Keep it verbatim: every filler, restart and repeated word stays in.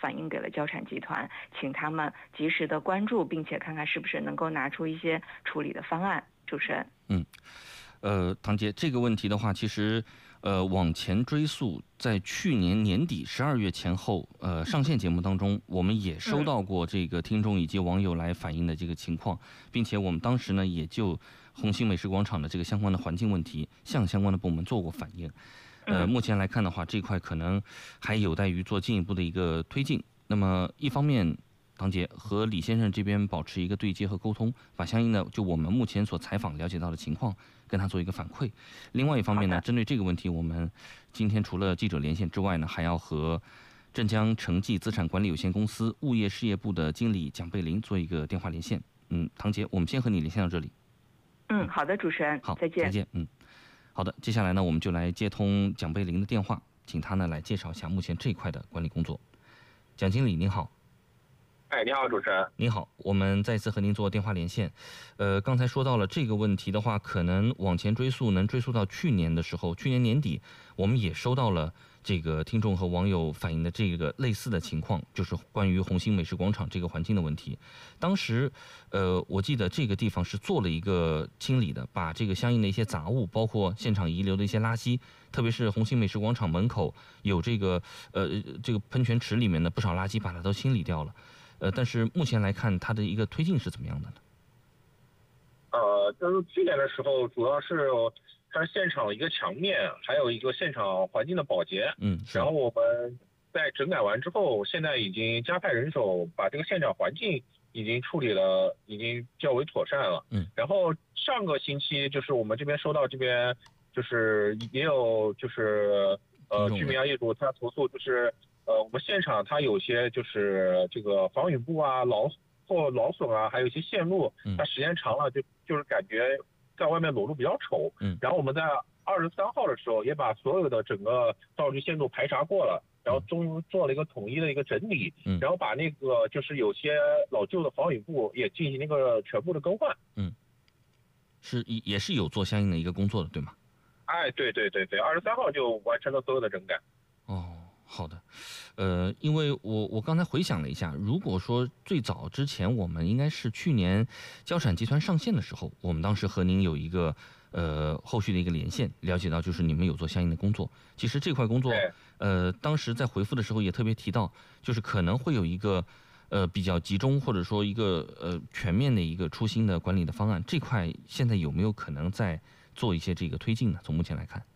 反映给了交产集团，请他们及时的关注，并且看看是不是能够拿出一些处理的方案。主持人， 嗯，呃，唐杰，这个问题的话，其实呃往前追溯，在去年年底十二月前后，呃上线节目当中，我们也收到过这个听众以及网友来反映的这个情况，并且我们当时呢也就红星美食广场的这个相关的环境问题向相关的部门做过反映。呃，目前来看的话，这块可能还有待于做进一步的一个推进。那么一方面，唐杰和李先生这边保持一个对接和沟通，把相应的就我们目前所采访了解到的情况跟他做一个反馈。另外一方面呢，针对这个问题，我们今天除了记者连线之外呢，还要和镇江城际资产管理有限公司物业事业部的经理蒋贝林做一个电话连线。嗯，唐杰，我们先和你连线到这里。 嗯，好的，主持人， 好， 再见。 再见。嗯，好的，接下来呢，我们就来接通蒋贝林的电话，请他呢来介绍一下目前这一块的管理工作。蒋经理您好。 哎，你好，主持人。 您好，我们再次和您做电话连线。呃，刚才说到了这个问题的话，可能往前追溯，能追溯到去年的时候，去年年底，我们也收到了这个听众和网友反映的这个类似的情况，就是关于红星美食广场这个环境的问题。当时，呃，我记得这个地方是做了一个清理的，把这个相应的一些杂物，包括现场遗留的一些垃圾，特别是红星美食广场门口有这个呃这个喷泉池里面的不少垃圾，把它都清理掉了。呃，但是目前来看，它的一个推进是怎么样的呢？ 呃，就是去年的时候，主要是它是现场的一个墙面，还有一个现场环境的保洁。 嗯， 然后我们在整改完之后，现在已经加派人手，把这个现场环境已经处理了，已经较为妥善了。 嗯， 然后上个星期就是我们这边收到这边就是也有就是呃居民啊业主他投诉就是。呃，我们现场它有些就是这个防雨布啊、劳或劳损啊，还有一些线路，它时间长了就就是感觉在外面裸露比较丑。 嗯。 然后我们在二十三号的时候也把所有的整个道路线路排查过了，然后终于做了一个统一的一个整理。 嗯。 然后把那个就是有些老旧的防雨布也进行那个全部的更换。 嗯。是也是有做相应的一个工作的，对吗？ 哎，对对对对，二十三号就完成了所有的整改。 哦。好的，呃，因为我我刚才回想了一下，如果说最早之前我们应该是去年交产集团上线的时候，我们当时和您有一个呃后续的一个连线，了解到就是你们有做相应的工作。其实这块工作，呃，当时在回复的时候也特别提到，就是可能会有一个呃比较集中或者说一个呃全面的一个出新的管理的方案。这块现在有没有可能再做一些这个推进呢？从目前来看。